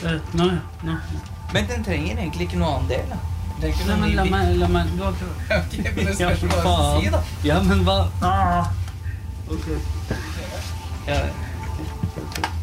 Nå. Men den trenger egentlig ikke noe annen del, da. Det er ikke noe la meg Ok, men det spørs hva du sier, da. Ja, men hva? Ok. Ja.